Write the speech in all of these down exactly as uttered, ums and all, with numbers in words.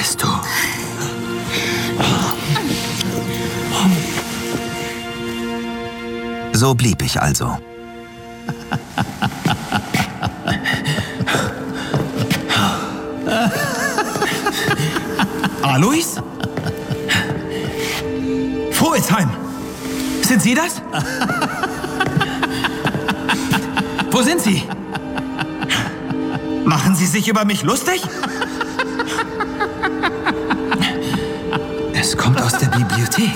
bist du? So blieb ich also. Alois? Voelsheim! Sind Sie das? Wo sind Sie? Machen Sie sich über mich lustig? Es kommt aus der Bibliothek.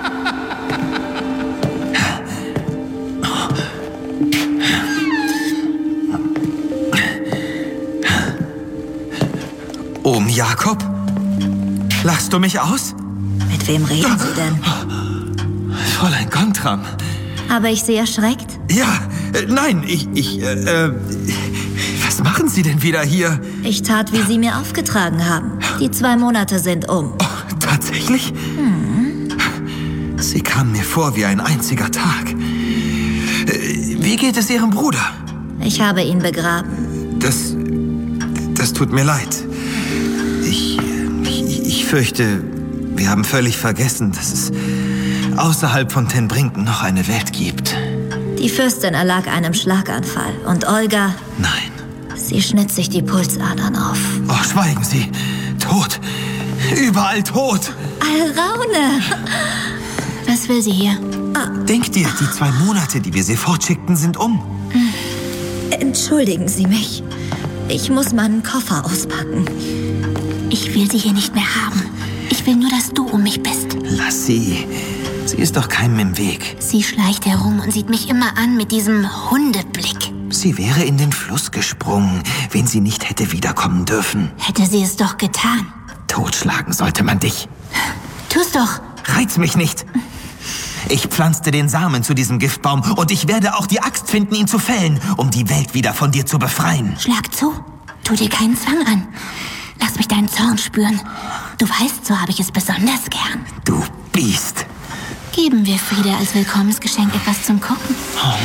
Ohm Jakob? Lachst du mich aus? Mit wem reden Sie denn? Fräulein Gontram. Habe ich Sie erschreckt? Ja, äh, nein, ich, ich, äh, äh, was machen Sie denn wieder hier? Ich tat, wie Sie mir aufgetragen haben. Die zwei Monate sind um. Oh, tatsächlich? Hm. Sie kam mir vor wie ein einziger Tag. Äh, wie geht es Ihrem Bruder? Ich habe ihn begraben. Das, das tut mir leid. Ich, ich, ich fürchte, wir haben völlig vergessen, dass es außerhalb von Ten Brinken noch eine Welt gibt. Die Fürstin erlag einem Schlaganfall. Und Olga? Nein. Sie schnitt sich die Pulsadern auf. Oh, schweigen Sie. Tot. Überall tot. Alraune! Was will sie hier? Ah. Denk dir, die zwei Monate, die wir sie fortschickten, sind um. Entschuldigen Sie mich. Ich muss meinen Koffer auspacken. Ich will sie hier nicht mehr haben. Ich will nur, dass du um mich bist. Lass sie. Sie ist doch keinem im Weg. Sie schleicht herum und sieht mich immer an mit diesem Hundeblick. Sie wäre in den Fluss gesprungen, wenn sie nicht hätte wiederkommen dürfen. Hätte sie es doch getan. Totschlagen sollte man dich. Tu's doch. Reiz mich nicht. Ich pflanzte den Samen zu diesem Giftbaum und ich werde auch die Axt finden, ihn zu fällen, um die Welt wieder von dir zu befreien. Schlag zu. Tu dir keinen Zwang an. Lass mich deinen Zorn spüren. Du weißt, so habe ich es besonders gern. Du Biest. Geben wir Frieda als Willkommensgeschenk etwas zum Gucken.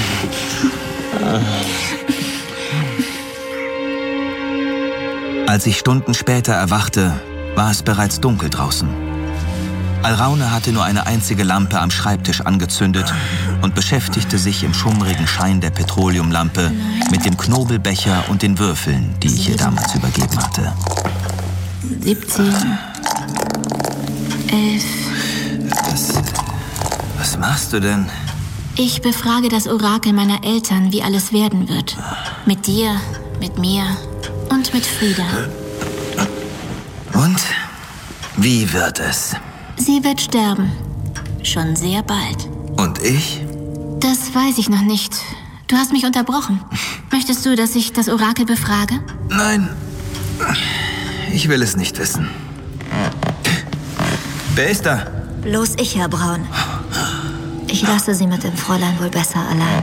Als ich Stunden später erwachte, war es bereits dunkel draußen. Alraune hatte nur eine einzige Lampe am Schreibtisch angezündet und beschäftigte sich im schummrigen Schein der Petroleumlampe mit dem Knobelbecher und den Würfeln, die ich ihr damals übergeben hatte. siebzehn. elf. Was, was machst du denn? Ich befrage das Orakel meiner Eltern, wie alles werden wird. Mit dir, mit mir und mit Frieda. Und? Wie wird es? Sie wird sterben. Schon sehr bald. Und ich? Das weiß ich noch nicht. Du hast mich unterbrochen. Möchtest du, dass ich das Orakel befrage? Nein. Ich will es nicht wissen. Wer ist da? Bloß ich, Herr Braun. Ich lasse Sie mit dem Fräulein wohl besser allein.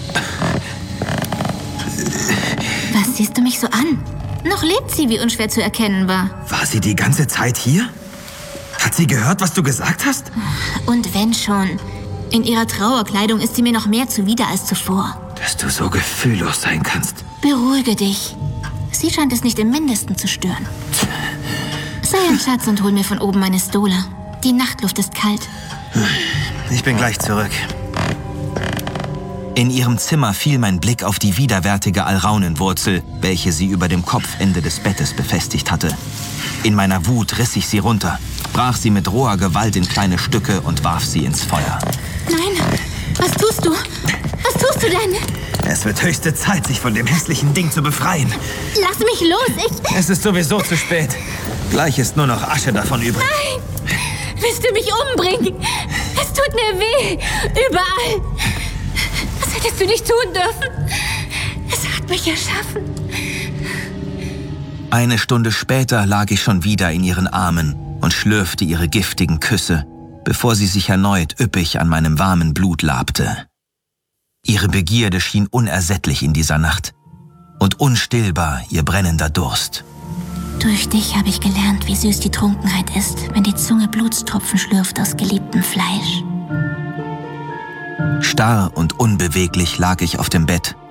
Was siehst du mich so an? Noch lebt sie, wie unschwer zu erkennen war. War sie die ganze Zeit hier? Hat sie gehört, was du gesagt hast? Und wenn schon. In ihrer Trauerkleidung ist sie mir noch mehr zuwider als zuvor. Dass du so gefühllos sein kannst. Beruhige dich. Sie scheint es nicht im Mindesten zu stören. Sei ein Schatz und hol mir von oben meine Stola. Die Nachtluft ist kalt. Ich bin gleich zurück. In ihrem Zimmer fiel mein Blick auf die widerwärtige Alraunenwurzel, welche sie über dem Kopfende des Bettes befestigt hatte. In meiner Wut riss ich sie runter, brach sie mit roher Gewalt in kleine Stücke und warf sie ins Feuer. Nein, was tust du? Was tust du denn? Es wird höchste Zeit, sich von dem hässlichen Ding zu befreien. Lass mich los, ich... Es ist sowieso zu spät. Gleich ist nur noch Asche davon übrig. Nein! Willst du mich umbringen? Es tut mir weh. Überall. Was hättest du nicht tun dürfen? Es hat mich erschaffen. Eine Stunde später lag ich schon wieder in ihren Armen und schlürfte ihre giftigen Küsse, bevor sie sich erneut üppig an meinem warmen Blut labte. Ihre Begierde schien unersättlich in dieser Nacht und unstillbar ihr brennender Durst. Durch dich habe ich gelernt, wie süß die Trunkenheit ist, wenn die Zunge Blutstropfen schlürft aus geliebtem Fleisch. Starr und unbeweglich lag ich auf dem Bett